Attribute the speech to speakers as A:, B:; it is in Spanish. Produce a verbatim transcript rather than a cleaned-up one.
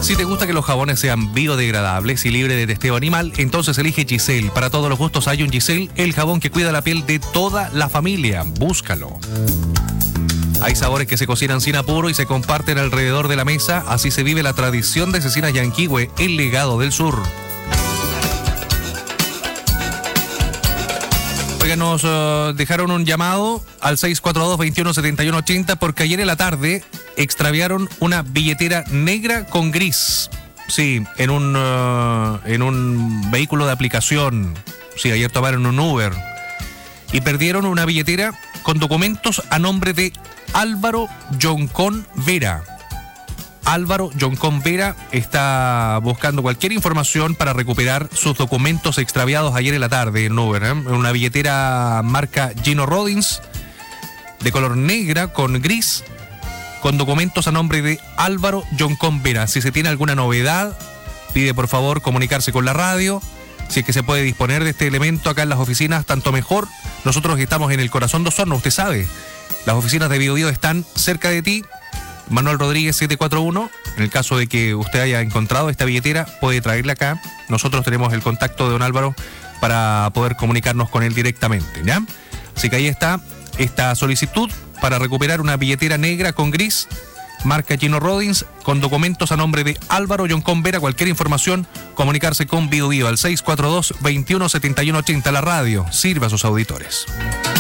A: Si te gusta que los jabones sean biodegradables y libres de testeo animal, entonces elige Giselle. Para todos los gustos hay un Giselle, el jabón que cuida la piel de toda la familia. Búscalo. Hay sabores que se cocinan sin apuro y se comparten alrededor de la mesa. Así se vive la tradición de Cecinas Yanquihue, el legado del sur. Oiga, nos uh, dejaron un llamado al seis cuatro dos, veintiuno setenta y uno ochenta porque ayer en la tarde extraviaron una billetera negra con gris. Sí, en un, uh, en un vehículo de aplicación. Sí, ayer tomaron un Uber. Y perdieron una billetera con documentos a nombre de Álvaro Yoncón Vera. Álvaro Yoncón Vera está buscando cualquier información para recuperar sus documentos extraviados ayer en la tarde en Uber, ¿eh? Una billetera marca Gino Rollins, de color negra con gris, con documentos a nombre de Álvaro Yoncón Vera. Si se tiene alguna novedad, pide por favor comunicarse con la radio. Si es que se puede disponer de este elemento acá en las oficinas, tanto mejor. Nosotros estamos en el corazón de Osorno, usted sabe. Las oficinas de Biobío están cerca de ti. Manuel Rodríguez siete cuatro uno. En el caso de que usted haya encontrado esta billetera, puede traerla acá. Nosotros tenemos el contacto de don Álvaro para poder comunicarnos con él directamente, ¿ya? Así que ahí está esta solicitud para recuperar una billetera negra con gris, marca Gino Rollins, con documentos a nombre de Álvaro Yoncón Vera. Cualquier información, comunicarse con Biobío al seis cuatro dos, veintiuno setenta y uno ochenta. La radio sirve a sus auditores.